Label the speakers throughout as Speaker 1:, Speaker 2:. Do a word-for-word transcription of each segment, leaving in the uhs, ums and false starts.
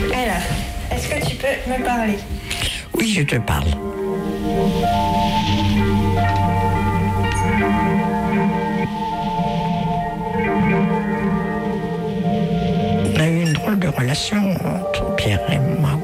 Speaker 1: Alors, est-ce que tu peux me parler?
Speaker 2: Oui, je te parle. On a eu une drôle de relation entre Pierre et moi.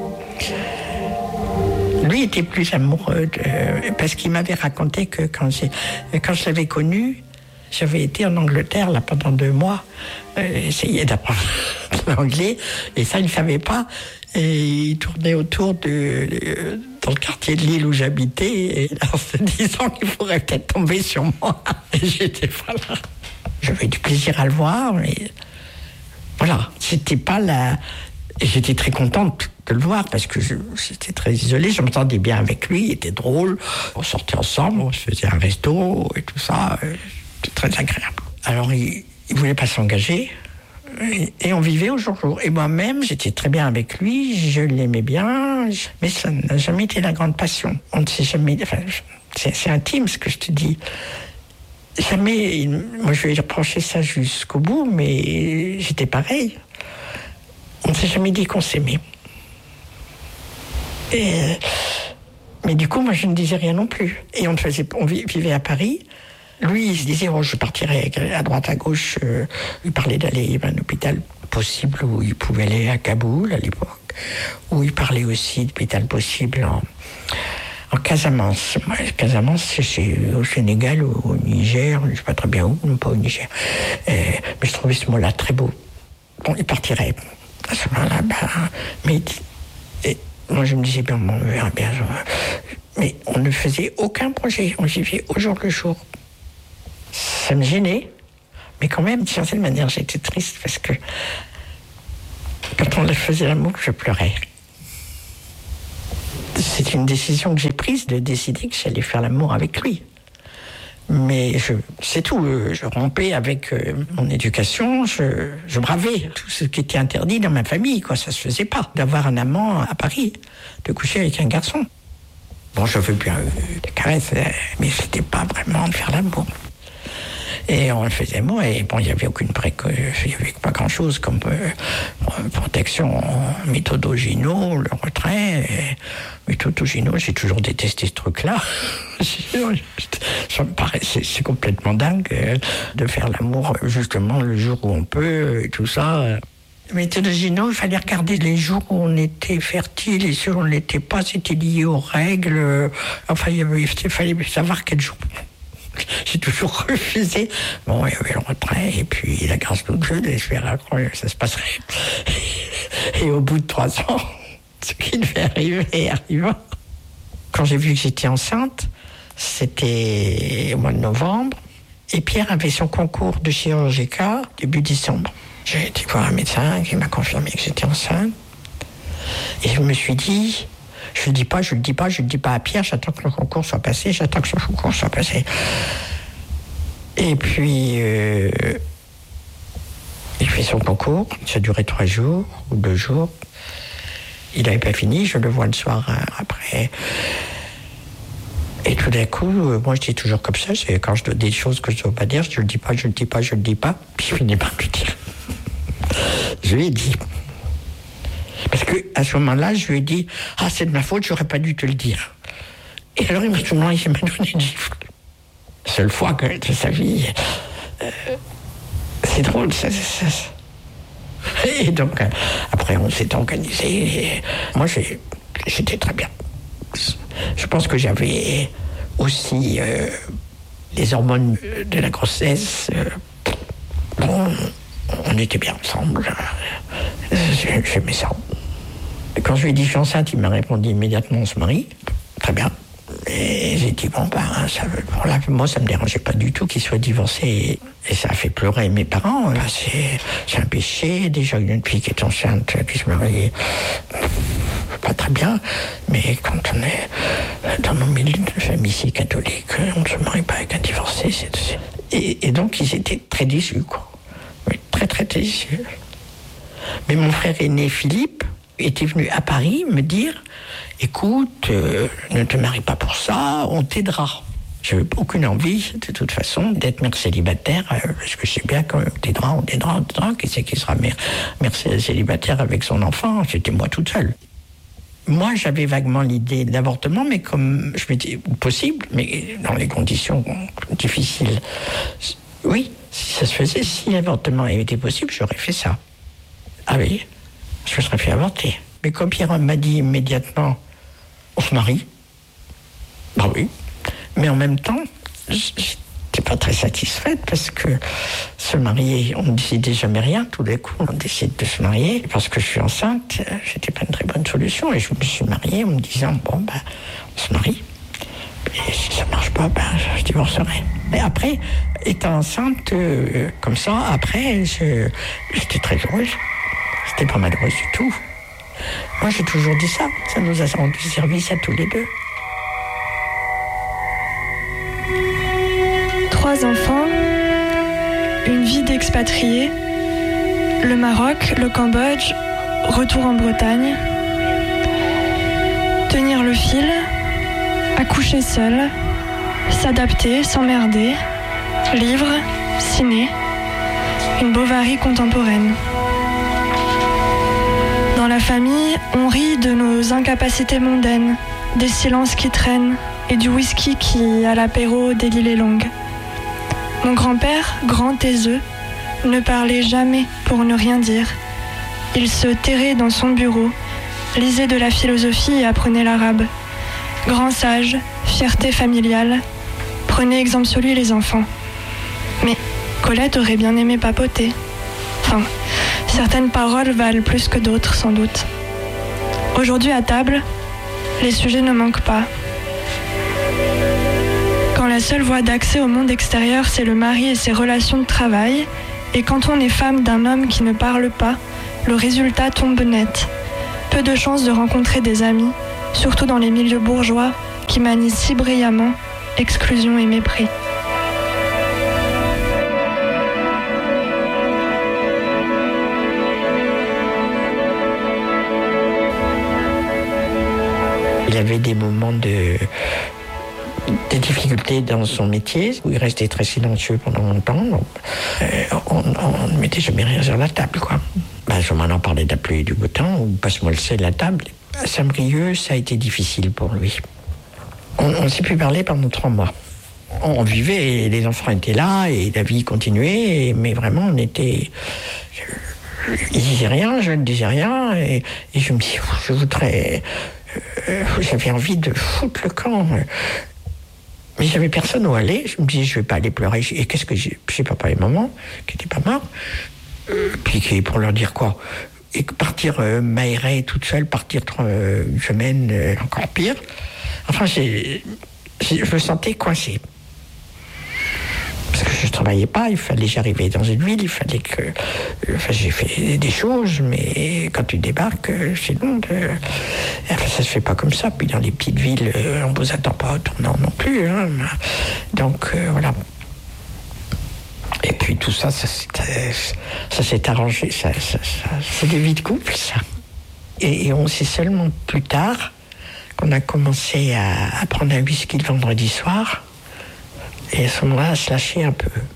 Speaker 2: Lui était plus amoureux de, parce qu'il m'avait raconté que quand, j'ai, quand je l'avais connu, j'avais été en Angleterre là pendant deux mois, euh, essayer d'apprendre l'anglais, et ça il ne savait pas. Et il tournait autour de, de dans le quartier de Lille où j'habitais, et en se disant qu'il faudrait peut-être tomber sur moi. Et j'étais pas là. J'avais du plaisir à le voir, mais voilà, c'était pas la. Et j'étais très contente de le voir parce que je, j'étais très isolée, je m'entendais bien avec lui, il était drôle, on sortait ensemble, on se faisait un resto et tout ça, c'était très agréable. Alors il, il voulait pas s'engager et, et on vivait au jour le jour. Et moi-même, j'étais très bien avec lui, je l'aimais bien, mais ça n'a jamais été la grande passion. On ne s'est jamais, enfin, c'est, c'est intime ce que je te dis. Jamais, moi je vais reprocher ça jusqu'au bout, mais j'étais pareil. On ne s'est jamais dit qu'on s'aimait. Et, mais du coup, moi, je ne disais rien non plus. Et on, faisait, on vivait à Paris. Lui, il se disait, oh, je partirais à droite, à gauche. Euh, il parlait d'aller à un hôpital possible où il pouvait aller à Kaboul, à l'époque. Où il parlait aussi d'hôpital possible en, en Casamance. Moi, Casamance, c'est au Sénégal ou au Niger, je ne sais pas très bien où, non pas au Niger. Et, mais je trouvais ce mot-là très beau. Bon, il partirait à ce moment-là, bah, mais et moi je me disais, bien, on verra bien. Mais on ne faisait aucun projet, on vivait au jour le jour. Ça me gênait, mais quand même, d'une certaine manière, j'étais triste parce que quand on faisait l'amour, je pleurais. C'est une décision que j'ai prise de décider que j'allais faire l'amour avec lui. Mais je, c'est tout, je rompais avec euh, mon éducation, je, je bravais tout ce qui était interdit dans ma famille, quoi. Ça se faisait pas, d'avoir un amant à Paris, de coucher avec un garçon. Bon, je veux bien euh, des caresses, mais c'était pas vraiment de faire l'amour. Et on le faisait moi, et bon, il n'y avait aucune préco... il n'y avait pas grand-chose comme euh, protection, méthodo-gyno, le retrait. Et... méthodo-gyno, j'ai toujours détesté ce truc-là. Ça me paraît, c'est, c'est complètement dingue euh, de faire l'amour justement le jour où on peut, et tout ça. Méthodo-gyno, il fallait regarder les jours où on était fertile et ceux où on ne l'était pas, c'était lié aux règles. Enfin, il, y avait, il fallait savoir quel jour. J'ai toujours refusé. Bon, il y avait le retrait, et puis la grâce de Dieu, j'espérais que ça se passerait. Et au bout de trois ans, ce qui devait arriver arriva. Quand j'ai vu que j'étais enceinte, c'était au mois de novembre, et Pierre avait son concours de chirurgie début décembre. J'ai été voir un médecin qui m'a confirmé que j'étais enceinte, et je me suis dit... je le dis pas, je le dis pas, je le dis pas à Pierre, j'attends que le concours soit passé, j'attends que ce concours soit passé. Et puis, euh, il fait son concours, ça durait trois jours ou deux jours. Il n'avait pas fini, je le vois le soir hein, après. Et tout d'un coup, euh, moi je dis toujours comme ça, c'est quand je dois des choses que je ne dois pas dire, je le dis pas, je le dis pas, je le dis pas, puis je finis par le dire. Je lui ai dit. Parce qu'à ce moment-là, je lui ai dit « Ah, c'est de ma faute, j'aurais pas dû te le dire. » Et alors, il m'a donné une gifle. Seule fois que, de sa vie. Euh, c'est drôle, ça, ça, ça. Et donc, euh, après, on s'est organisé. Et moi, j'ai, j'étais très bien. Je pense que j'avais aussi euh, les hormones de la grossesse. Euh, bon, on était bien ensemble. J'aimais ça. Quand je lui ai dit je suis enceinte, il m'a répondu immédiatement on se marie. Très bien. Et j'ai dit bon ben ça, pour la, moi ça me dérangeait pas du tout qu'il soit divorcé. Et ça a fait pleurer mes parents. Là, c'est, c'est un péché. Déjà une fille qui est enceinte qui se marie, pas très bien. Mais quand on est dans nos milieux de famille si catholique, on ne se marie pas avec un divorcé. C'est, c'est... Et, et donc ils étaient très déçus, quoi. Oui, très très déçus. Mais mon frère aîné Philippe était venu à Paris me dire « Écoute, euh, ne te marie pas pour ça, on t'aidera. » Je n'avais aucune envie, de toute façon, d'être mère célibataire, euh, parce que je sais bien que des droits, des droits, des droits, qui c'est qui sera mère, mère célibataire avec son enfant? C'était moi toute seule. Moi, j'avais vaguement l'idée d'avortement, mais comme je me dis possible, mais dans les conditions difficiles. Oui, si ça se faisait, si l'avortement avait été possible, j'aurais fait ça. Ah oui, je me serais fait avorter. Mais comme Pierre m'a dit immédiatement, on se marie. Bah oui. Mais en même temps, j'étais pas très satisfaite parce que se marier, on ne décidait jamais rien. Tout d'un coup, on décide de se marier. Parce que je suis enceinte, c'était pas une très bonne solution. Et je me suis mariée en me disant, bon, ben, on se marie. Et si ça marche pas, ben, je divorcerai. Et après, étant enceinte, euh, comme ça, après, je, j'étais très heureuse. C'était pas malheureuse du tout. Moi, j'ai toujours dit ça. Ça nous a rendu service à tous les deux.
Speaker 3: Trois enfants, une vie d'expatrié, le Maroc, le Cambodge, retour en Bretagne, tenir le fil, accoucher seul, s'adapter, s'emmerder, livres, ciné, une Bovary contemporaine. Dans la famille, on rit de nos incapacités mondaines, des silences qui traînent et du whisky qui, à l'apéro, délie les langues. Mon grand-père, grand taiseux, ne parlait jamais pour ne rien dire. Il se terrait dans son bureau, lisait de la philosophie et apprenait l'arabe. Grand sage, fierté familiale, prenez exemple sur lui les enfants. Mais Colette aurait bien aimé papoter. Enfin, certaines paroles valent plus que d'autres, sans doute. Aujourd'hui à table, les sujets ne manquent pas. Quand la seule voie d'accès au monde extérieur, c'est le mari et ses relations de travail, et quand on est femme d'un homme qui ne parle pas, le résultat tombe net. Peu de chances de rencontrer des amis, surtout dans les milieux bourgeois, qui manient si brillamment exclusion et mépris.
Speaker 2: Il avait des moments de... des difficultés dans son métier, où il restait très silencieux pendant longtemps. Donc, euh, on ne mettait jamais rien sur la table, quoi. Ben, je m'en en parlais d'appeler du beau temps, ou passe-moi le sel, la table. À Saint-Brieuc, ça a été difficile pour lui. On, on s'est pu parler pendant trois mois. On vivait, et les enfants étaient là, et la vie continuait, et, mais vraiment, on était... Je, il disait rien, je ne disais rien, et, et je me dis, je voudrais... Euh, j'avais envie de foutre le camp. Mais j'avais personne où aller. Je me disais, je vais pas aller pleurer. Et qu'est-ce que j'ai chez papa et maman, qui n'étaient pas morts. Euh, puis pour leur dire quoi? Et partir euh, m'aérer toute seule, partir euh, une semaine, euh, encore pire. Enfin, j'ai, j'ai, je me sentais coincée. Parce que je ne travaillais pas, il fallait, j'arrivais dans une ville, il fallait que... Enfin, j'ai fait des choses, mais quand tu débarques chez nous, de, enfin, ça se fait pas comme ça. Puis dans les petites villes, on vous attend pas tournant non plus. Hein. Donc, euh, voilà. Et puis tout ça, ça, ça s'est arrangé. Ça, ça, ça, c'est des vies de couple, ça. Et, et on sait seulement plus tard qu'on a commencé à, à prendre un whisky le vendredi soir. Et à ce moment-là, à se lâcher un peu.